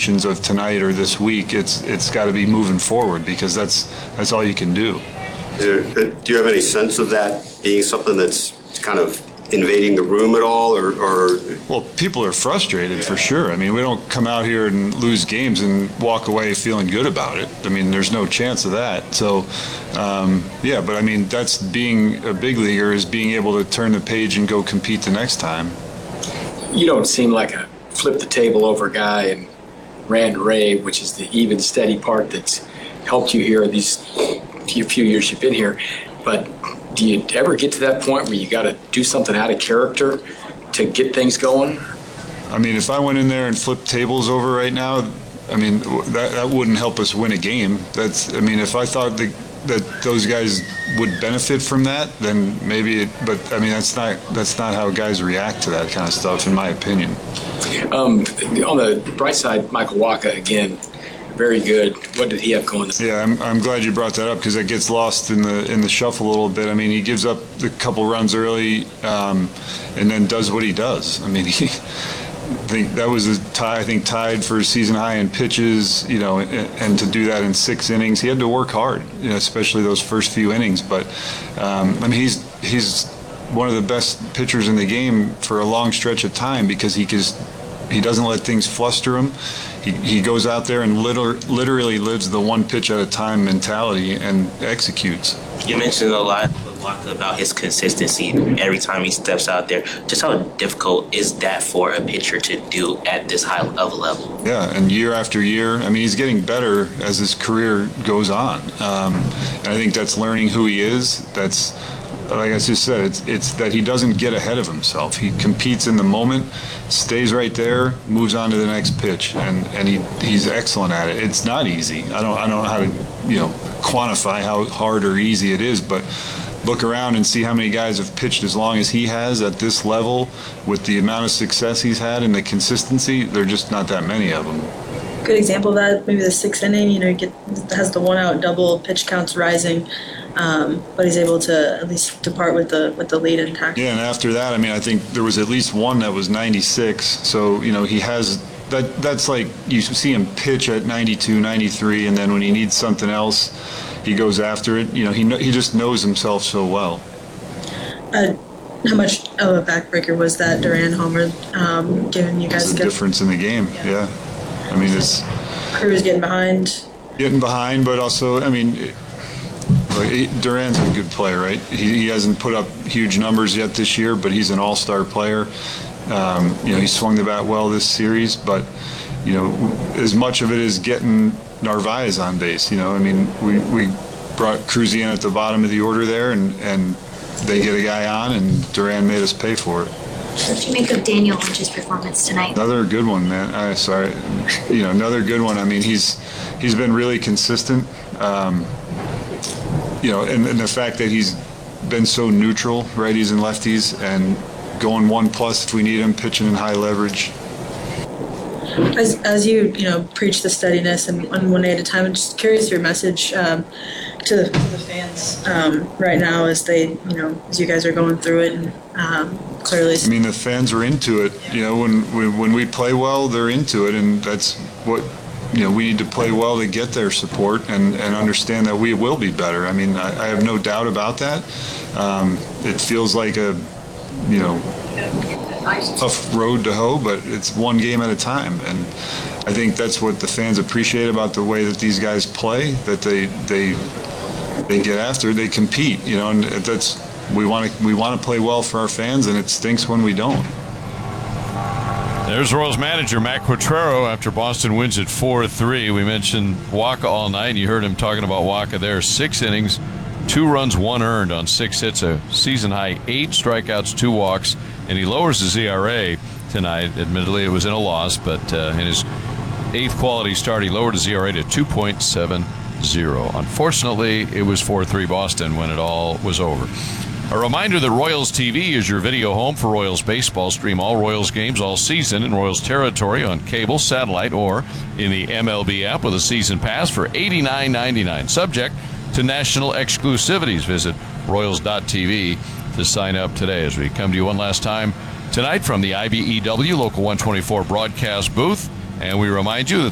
observations of tonight or this week. It's got to be moving forward, because that's all you can do. Do you have any sense of that being something that's kind of invading the room at all, or? Well, people are frustrated for sure. I mean, we don't come out here and lose games and walk away feeling good about it. I mean, there's no chance of that. So, yeah, but I mean, that's being a big leaguer, is being able to turn the page and go compete the next time. You don't seem like a flip the table over guy and ran Ray, which is the even steady part that's helped you here these few years you've been here. But do you ever get to that point where you got to do something out of character to get things going? I mean, if I went in there and flipped tables over right now, I mean, that wouldn't help us win a game. I mean, if I thought that those guys would benefit from that, then maybe but I mean, that's not how guys react to that kind of stuff, in my opinion. On the bright side, Michael Wacha, again, very good. What did he have going? Yeah, I'm glad you brought that up, because that gets lost in the shuffle a little bit. I mean, he gives up the couple runs early, and then does what he does. I mean, I think that was tied for a season high in pitches, you know, and to do that in 6 innings, he had to work hard, you know, especially those first few innings. But I mean, he's one of the best pitchers in the game for a long stretch of time, because he doesn't let things fluster him. He goes out there and literally lives the one pitch at a time mentality and executes. You mentioned a lot about his consistency every time he steps out there. Just how difficult is that for a pitcher to do at this high of a level? Yeah, and year after year, I mean, he's getting better as his career goes on. And I think that's learning who he is. That's, like I just said, it's that he doesn't get ahead of himself. He competes in the moment, stays right there, moves on to the next pitch, and he's excellent at it. It's not easy. I don't know how to, you know, quantify how hard or easy it is, but look around and see how many guys have pitched as long as he has at this level with the amount of success he's had and the consistency. There are just not that many of them. Good example of that, maybe the 6th inning, you know, has the 1-out double, pitch counts rising, but he's able to at least depart with the lead intact. Yeah, and after that, I mean, I think there was at least one that was 96. So, you know, he has that. That's like you see him pitch at 92, 93, and then when he needs something else, he goes after it. You know, he just knows himself so well. How much of a backbreaker was that Duran homer, giving you guys the difference in the game? Yeah. I mean, it's Cruz getting behind, but also, I mean, Duran's a good player, right? He hasn't put up huge numbers yet this year, but he's an all-star player. You know, he swung the bat well this series, but, you know, as much of it is getting Narvaez on base. You know, I mean, we brought Cruz in at the bottom of the order there, and they get a guy on, and Duran made us pay for it. What did you make of Daniel Lynch's performance tonight? Another good one, man. You know, another good one. I mean, he's been really consistent. You know, and the fact that he's been so neutral, righties and lefties, and going 1+ if we need him, pitching in high leverage. As you know, preach the steadiness and one day at a time, I'm just curious your message to the fans right now as as you guys are going through it, and clearly. I mean, the fans are into it. You know, when we play well, they're into it, and that's what. You know, we need to play well to get their support and understand that we will be better. I mean, I have no doubt about that. It feels like a, you know, tough road to hoe, but it's one game at a time. And I think that's what the fans appreciate about the way that these guys play, that they get after, they compete, you know, and that's, we want to play well for our fans, and it stinks when we don't. There's Royals manager Matt Quatraro after Boston wins at 4-3. We mentioned Wacha all night, and you heard him talking about Wacha there. 6 innings, 2 runs, 1 earned on 6 hits, a season-high 8 strikeouts, 2 walks, and he lowers his ERA tonight. Admittedly, it was in a loss, but in his 8th quality start, he lowered his ERA to 2.70. Unfortunately, it was 4-3 Boston when it all was over. A reminder that Royals TV is your video home for Royals baseball. Stream all Royals games all season in Royals territory on cable, satellite, or in the MLB app with a season pass for $89.99. Subject to national exclusivities. Visit Royals.tv to sign up today. As we come to you one last time tonight from the IBEW Local 124 broadcast booth. And we remind you that